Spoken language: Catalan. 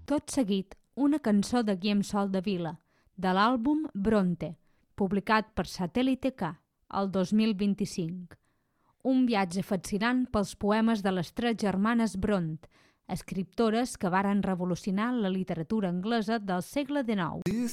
Tot seguit, una cançó de Guillem Soldevila, de l'àlbum Bronte, publicat per Satèl·lite K, el 2025. Un viatge fascinant pels poemes de les tres germanes Brontë, escriptores que varen revolucionar la literatura anglesa del segle XIX.